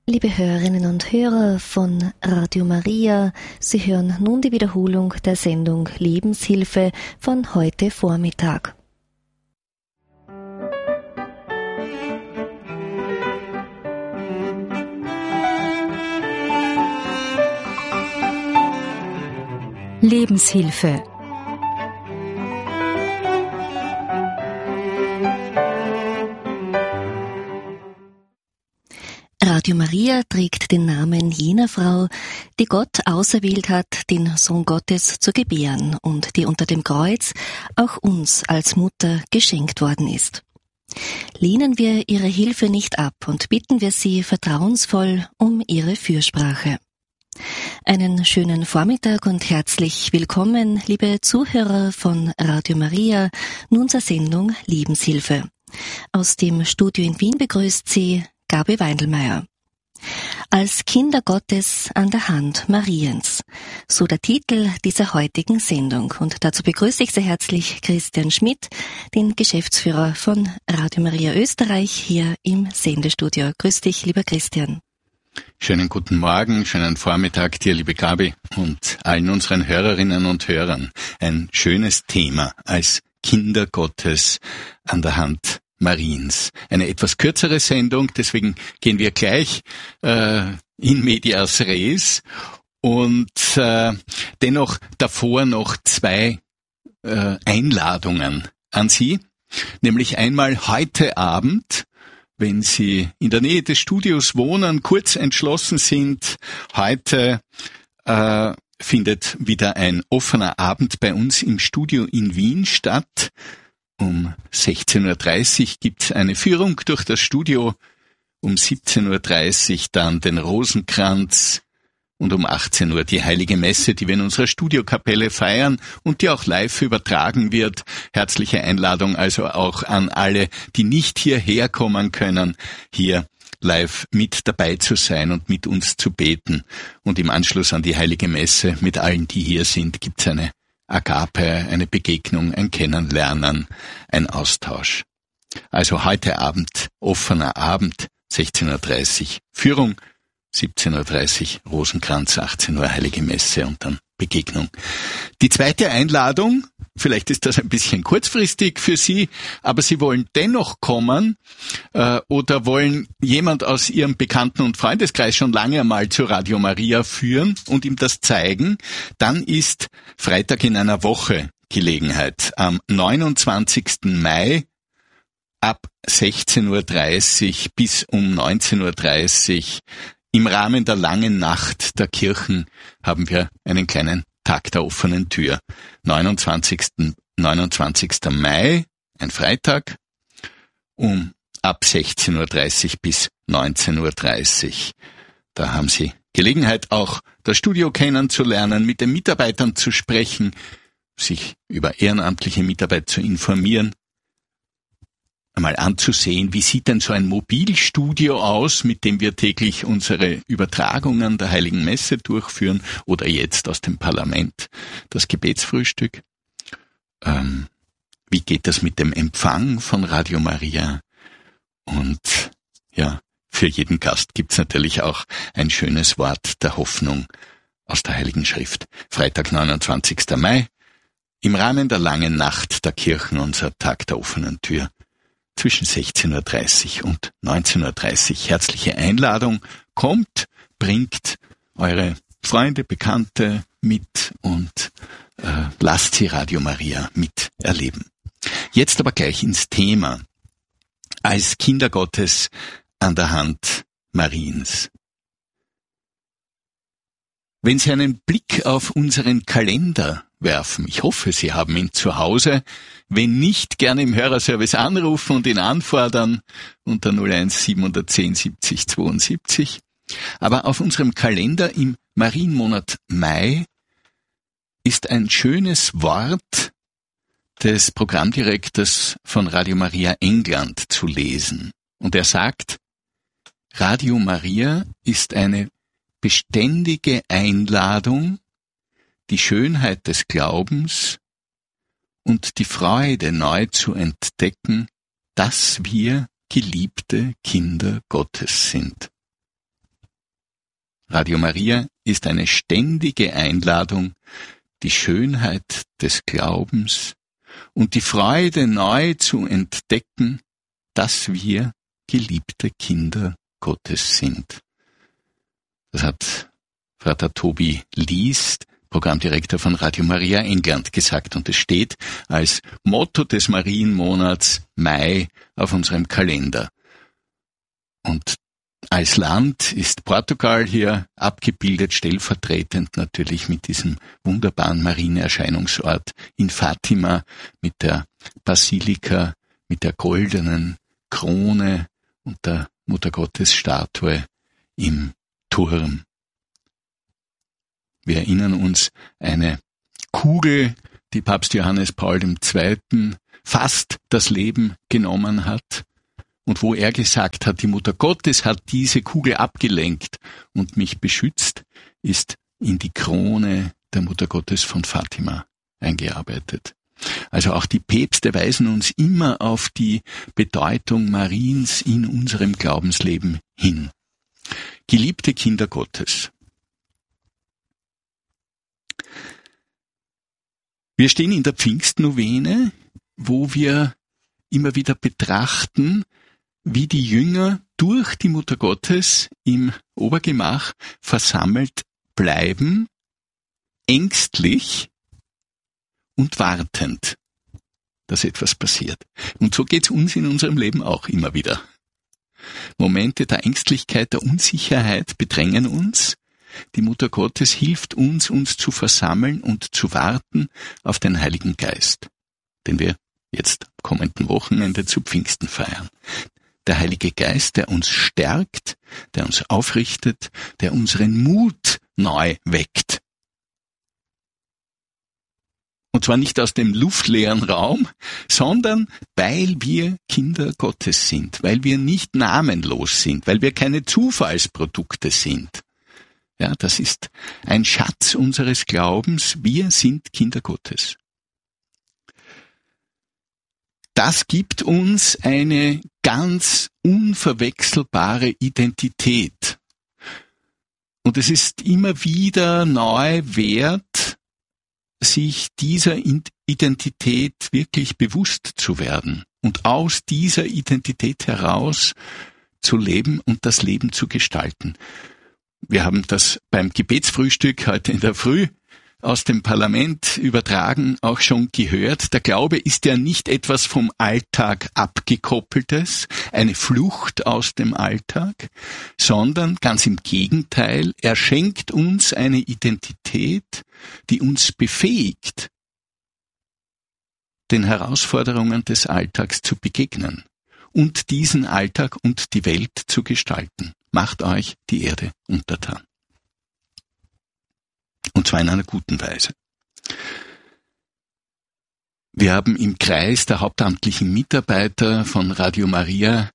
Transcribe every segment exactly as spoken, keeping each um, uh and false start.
Liebe Hörerinnen und Hörer von Radio Maria, Sie hören nun die Wiederholung der Sendung Lebenshilfe von heute Vormittag. Lebenshilfe. Radio Maria trägt den Namen jener Frau, die Gott auserwählt hat, den Sohn Gottes zu gebären und die unter dem Kreuz auch uns als Mutter geschenkt worden ist. Lehnen wir ihre Hilfe nicht ab und bitten wir sie vertrauensvoll um ihre Fürsprache. Einen schönen Vormittag und herzlich willkommen, liebe Zuhörer von Radio Maria, nun zur Sendung Lebenshilfe. Aus dem Studio in Wien begrüßt Sie Gabi Weindelmeier. Als Kinder Gottes an der Hand Mariens, so der Titel dieser heutigen Sendung. Und dazu begrüße ich sehr herzlich Christian Schmidt, den Geschäftsführer von Radio Maria Österreich, hier im Sendestudio. Grüß dich, lieber Christian. Schönen guten Morgen, schönen Vormittag dir, liebe Gabi, und allen unseren Hörerinnen und Hörern. Ein schönes Thema als Kinder Gottes an der Hand Mariens. Eine etwas kürzere Sendung, deswegen gehen wir gleich äh, in medias res und äh, dennoch davor noch zwei äh, Einladungen an Sie, nämlich einmal heute Abend, wenn Sie in der Nähe des Studios wohnen, kurz entschlossen sind, heute äh, findet wieder ein offener Abend bei uns im Studio in Wien statt. Um sechzehn Uhr dreißig gibt's eine Führung durch das Studio, um siebzehn Uhr dreißig dann den Rosenkranz und um achtzehn Uhr die Heilige Messe, die wir in unserer Studiokapelle feiern und die auch live übertragen wird. Herzliche Einladung also auch an alle, die nicht hierher kommen können, hier live mit dabei zu sein und mit uns zu beten. Und im Anschluss an die Heilige Messe mit allen, die hier sind, gibt's eine Agape, eine Begegnung, ein Kennenlernen, ein Austausch. Also heute Abend, offener Abend, sechzehn Uhr dreißig Führung, siebzehn Uhr dreißig Rosenkranz, achtzehn Uhr Heilige Messe und dann Begegnung. Die zweite Einladung, vielleicht ist das ein bisschen kurzfristig für Sie, aber Sie wollen dennoch kommen äh, oder wollen jemand aus Ihrem Bekannten- und Freundeskreis schon lange einmal zu Radio Maria führen und ihm das zeigen, dann ist Freitag in einer Woche Gelegenheit. Am neunundzwanzigsten Mai ab sechzehn Uhr dreißig bis um neunzehn Uhr dreißig im Rahmen der langen Nacht der Kirchen haben wir einen kleinen Tag der offenen Tür. neunundzwanzigsten Mai, ein Freitag, um ab sechzehn Uhr dreißig bis neunzehn Uhr dreißig. Da haben Sie Gelegenheit, auch das Studio kennenzulernen, mit den Mitarbeitern zu sprechen, sich über ehrenamtliche Mitarbeit zu informieren, einmal anzusehen, wie sieht denn so ein Mobilstudio aus, mit dem wir täglich unsere Übertragungen der Heiligen Messe durchführen oder jetzt aus dem Parlament das Gebetsfrühstück. Ähm, wie geht das mit dem Empfang von Radio Maria? Und ja, für jeden Gast gibt's natürlich auch ein schönes Wort der Hoffnung aus der Heiligen Schrift. Freitag, neunundzwanzigsten Mai, im Rahmen der langen Nacht der Kirchen, unser Tag der offenen Tür. Zwischen sechzehn Uhr dreißig und neunzehn Uhr dreißig. Herzliche Einladung. Kommt, bringt eure Freunde, Bekannte mit und äh, lasst sie Radio Maria miterleben. Jetzt aber gleich ins Thema. Als Kinder Gottes an der Hand Mariens. Wenn Sie einen Blick auf unseren Kalender werfen, ich hoffe, Sie haben ihn zu Hause, wenn nicht, gerne im Hörerservice anrufen und ihn anfordern unter null eins siebenhundertzehn siebzig zweiundsiebzig. Aber auf unserem Kalender im Marienmonat Mai ist ein schönes Wort des Programmdirektors von Radio Maria England zu lesen. Und er sagt, Radio Maria ist eine beständige Einladung, die Schönheit des Glaubens und die Freude neu zu entdecken, dass wir geliebte Kinder Gottes sind. Radio Maria ist eine ständige Einladung, die Schönheit des Glaubens und die Freude neu zu entdecken, dass wir geliebte Kinder Gottes sind. Das hat Vater Tobi Lies, Programmdirektor von Radio Maria England, gesagt, und es steht als Motto des Marienmonats Mai auf unserem Kalender. Und als Land ist Portugal hier abgebildet, stellvertretend natürlich mit diesem wunderbaren Marienerscheinungsort in Fatima, mit der Basilika, mit der goldenen Krone und der Muttergottesstatue im Turm. Wir erinnern uns, eine Kugel, die Papst Johannes Paul der Zweite fast das Leben genommen hat und wo er gesagt hat, die Mutter Gottes hat diese Kugel abgelenkt und mich beschützt, ist in die Krone der Mutter Gottes von Fatima eingearbeitet. Also auch die Päpste weisen uns immer auf die Bedeutung Mariens in unserem Glaubensleben hin. Geliebte Kinder Gottes. Wir stehen in der Pfingstnovene, wo wir immer wieder betrachten, wie die Jünger durch die Mutter Gottes im Obergemach versammelt bleiben, ängstlich und wartend, dass etwas passiert. Und so geht's uns in unserem Leben auch immer wieder. Momente der Ängstlichkeit, der Unsicherheit bedrängen uns. Die Mutter Gottes hilft uns, uns zu versammeln und zu warten auf den Heiligen Geist, den wir jetzt am kommenden Wochenende zu Pfingsten feiern. Der Heilige Geist, der uns stärkt, der uns aufrichtet, der unseren Mut neu weckt. Und zwar nicht aus dem luftleeren Raum, sondern weil wir Kinder Gottes sind, weil wir nicht namenlos sind, weil wir keine Zufallsprodukte sind. Ja, das ist ein Schatz unseres Glaubens. Wir sind Kinder Gottes. Das gibt uns eine ganz unverwechselbare Identität. Und es ist immer wieder neu wert, sich dieser Identität wirklich bewusst zu werden und aus dieser Identität heraus zu leben und das Leben zu gestalten. Wir haben das beim Gebetsfrühstück heute in der Früh aus dem Parlament übertragen auch schon gehört. Der Glaube ist ja nicht etwas vom Alltag abgekoppeltes, eine Flucht aus dem Alltag, sondern ganz im Gegenteil, er schenkt uns eine Identität, die uns befähigt, den Herausforderungen des Alltags zu begegnen und diesen Alltag und die Welt zu gestalten. Macht euch die Erde untertan. Und zwar in einer guten Weise. Wir haben im Kreis der hauptamtlichen Mitarbeiter von Radio Maria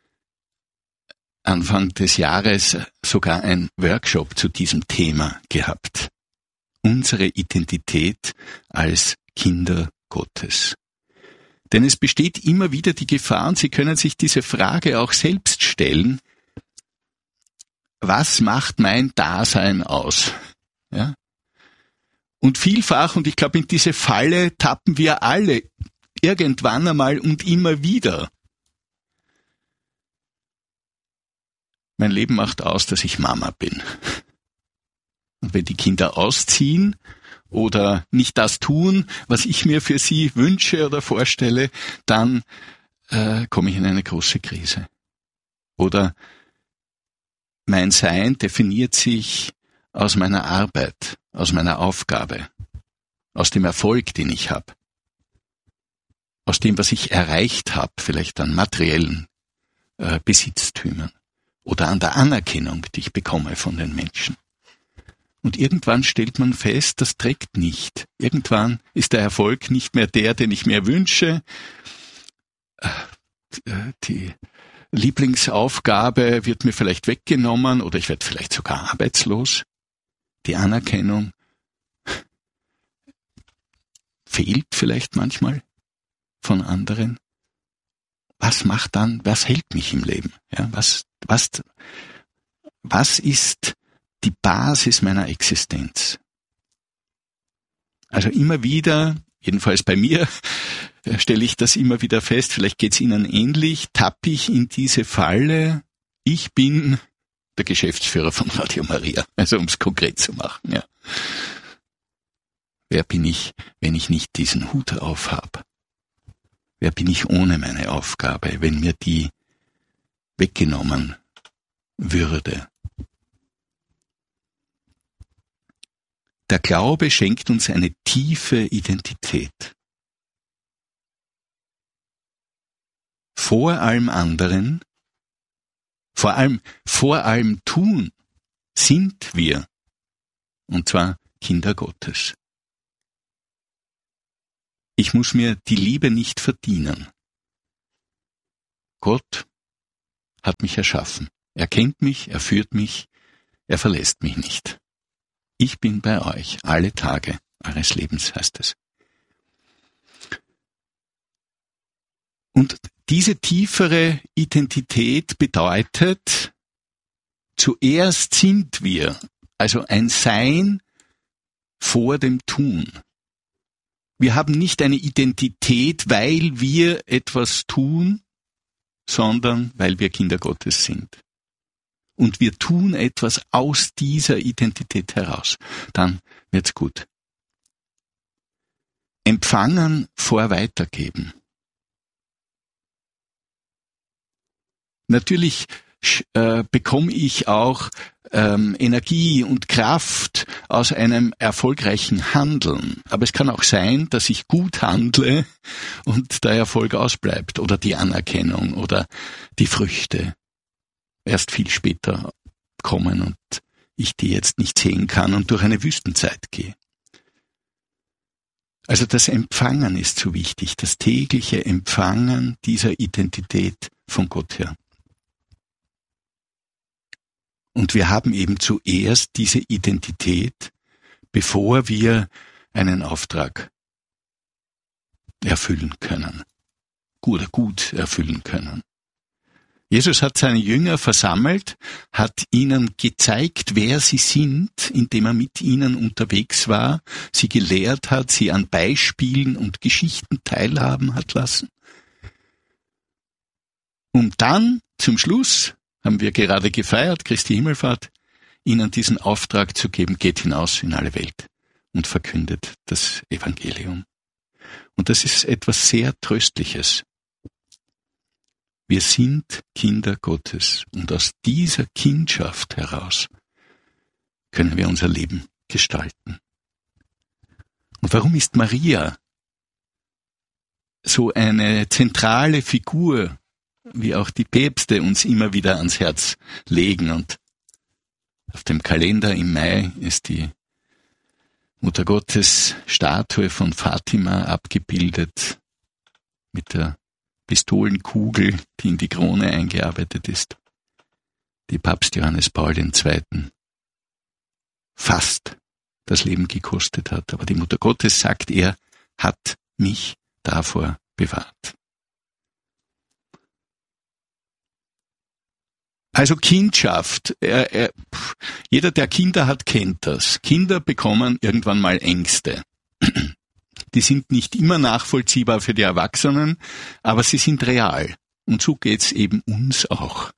Anfang des Jahres sogar einen Workshop zu diesem Thema gehabt. Unsere Identität als Kinder Gottes. Denn es besteht immer wieder die Gefahr, und Sie können sich diese Frage auch selbst stellen, was macht mein Dasein aus? Ja? Und vielfach, und ich glaube, in diese Falle tappen wir alle irgendwann einmal und immer wieder. Mein Leben macht aus, dass ich Mama bin. Und wenn die Kinder ausziehen oder nicht das tun, was ich mir für sie wünsche oder vorstelle, dann äh, komme ich in eine große Krise. Oder mein Sein definiert sich aus meiner Arbeit, aus meiner Aufgabe, aus dem Erfolg, den ich habe, aus dem, was ich erreicht habe, vielleicht an materiellen äh, Besitztümern oder an der Anerkennung, die ich bekomme von den Menschen. Und irgendwann stellt man fest, das trägt nicht. Irgendwann ist der Erfolg nicht mehr der, den ich mir wünsche. Die Lieblingsaufgabe wird mir vielleicht weggenommen oder ich werde vielleicht sogar arbeitslos. Die Anerkennung fehlt vielleicht manchmal von anderen. Was macht dann, was hält mich im Leben? Ja, was, was, was ist die Basis meiner Existenz. Also immer wieder, jedenfalls bei mir, stelle ich das immer wieder fest, vielleicht geht's Ihnen ähnlich, tappe ich in diese Falle, ich bin der Geschäftsführer von Radio Maria, also um es konkret zu machen. Ja. Wer bin ich, wenn ich nicht diesen Hut aufhab? Wer bin ich ohne meine Aufgabe, wenn mir die weggenommen würde? Der Glaube schenkt uns eine tiefe Identität. Vor allem anderen, vor allem, vor allem tun, sind wir, und zwar Kinder Gottes. Ich muss mir die Liebe nicht verdienen. Gott hat mich erschaffen. Er kennt mich, er führt mich, er verlässt mich nicht. Ich bin bei euch alle Tage eures Lebens, heißt es. Und diese tiefere Identität bedeutet, zuerst sind wir, also ein Sein vor dem Tun. Wir haben nicht eine Identität, weil wir etwas tun, sondern weil wir Kinder Gottes sind. Und wir tun etwas aus dieser Identität heraus. Dann wird's gut. Empfangen vor Weitergeben. Natürlich äh, bekomme ich auch ähm, Energie und Kraft aus einem erfolgreichen Handeln. Aber es kann auch sein, dass ich gut handle und der Erfolg ausbleibt oder die Anerkennung oder die Früchte erst viel später kommen und ich die jetzt nicht sehen kann und durch eine Wüstenzeit gehe. Also das Empfangen ist so wichtig, das tägliche Empfangen dieser Identität von Gott her. Und wir haben eben zuerst diese Identität, bevor wir einen Auftrag erfüllen können, gut, gut erfüllen können. Jesus hat seine Jünger versammelt, hat ihnen gezeigt, wer sie sind, indem er mit ihnen unterwegs war, sie gelehrt hat, sie an Beispielen und Geschichten teilhaben hat lassen. Um dann, zum Schluss, haben wir gerade gefeiert, Christi Himmelfahrt, ihnen diesen Auftrag zu geben, geht hinaus in alle Welt und verkündet das Evangelium. Und das ist etwas sehr Tröstliches. Wir sind Kinder Gottes und aus dieser Kindschaft heraus können wir unser Leben gestalten. Und warum ist Maria so eine zentrale Figur, wie auch die Päpste uns immer wieder ans Herz legen? Und auf dem Kalender im Mai ist die Mutter Gottes Statue von Fatima abgebildet mit der Pistolenkugel, die in die Krone eingearbeitet ist, die Papst Johannes Paul der Zweite fast das Leben gekostet hat. Aber die Mutter Gottes sagt, er hat mich davor bewahrt. Also Kindschaft. Er, er, jeder, der Kinder hat, kennt das. Kinder bekommen irgendwann mal Ängste. Die sind nicht immer nachvollziehbar für die Erwachsenen, aber sie sind real. Und so geht's eben uns auch.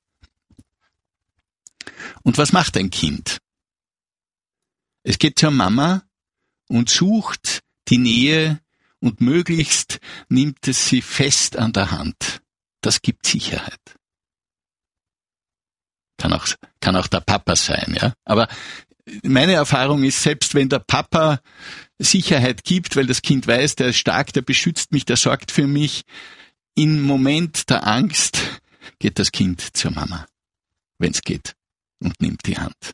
Und was macht ein Kind? Es geht zur Mama und sucht die Nähe und möglichst nimmt es sie fest an der Hand. Das gibt Sicherheit. Kann auch, kann auch der Papa sein, ja. Aber meine Erfahrung ist, selbst wenn der Papa Sicherheit gibt, weil das Kind weiß, der ist stark, der beschützt mich, der sorgt für mich, im Moment der Angst geht das Kind zur Mama, wenn es geht, und nimmt die Hand.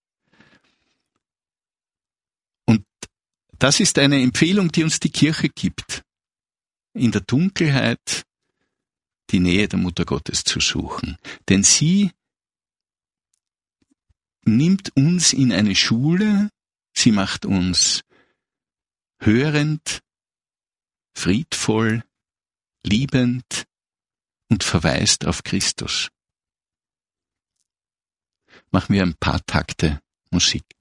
Und das ist eine Empfehlung, die uns die Kirche gibt, in der Dunkelheit die Nähe der Mutter Gottes zu suchen. Denn sie nimmt uns in eine Schule, sie macht uns hörend, friedvoll, liebend und verweist auf Christus. Machen wir ein paar Takte Musik.